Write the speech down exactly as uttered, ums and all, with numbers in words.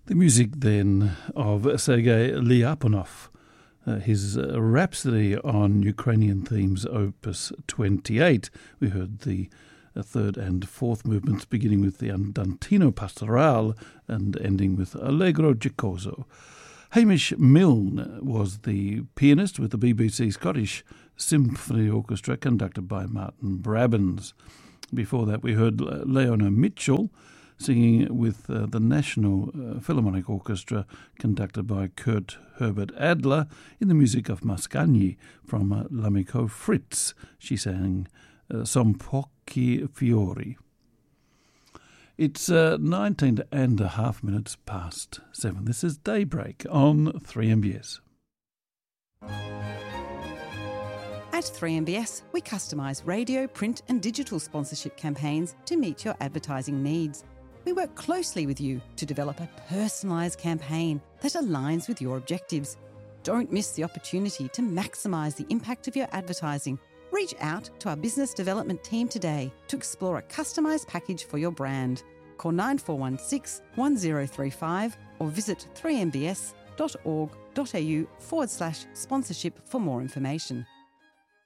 The music then of Sergei Lyapunov, uh, his uh, Rhapsody on Ukrainian Themes, Opus twenty-eight. We heard the uh, third and fourth movements, beginning with the Andantino Pastorale and ending with Allegro Giocoso. Hamish Milne was the pianist with the B B C Scottish Symphony Orchestra, conducted by Martin Brabbins. Before that, we heard Leona Mitchell singing with uh, the National uh, Philharmonic Orchestra, conducted by Kurt Herbert Adler, in the music of Mascagni from uh, L'Amico Fritz. She sang uh, Son pochi fiori. It's uh, nineteen and a half minutes past seven. This is Daybreak on three M B S. At three M B S, we customise radio, print and digital sponsorship campaigns to meet your advertising needs. We work closely with you to develop a personalised campaign that aligns with your objectives. Don't miss the opportunity to maximise the impact of your advertising. Reach out to our business development team today to explore a customised package for your brand. Call nine four one six, one zero three five or visit three m b s dot org dot a u forward slash sponsorship for more information.